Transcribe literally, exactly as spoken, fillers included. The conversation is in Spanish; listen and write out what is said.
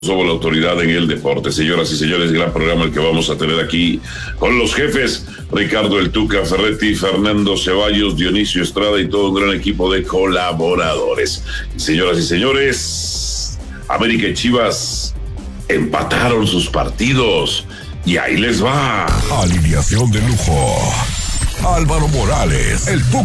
Somos la autoridad en el deporte, señoras y señores, gran programa el que vamos a tener aquí con los jefes, Ricardo El Tuca Ferretti, Fernando Ceballos, Dionisio Estrada y todo un gran equipo de colaboradores. Señoras y señores, América y Chivas empataron sus partidos y ahí les va. Alineación de lujo. Álvaro Morales, El Tuca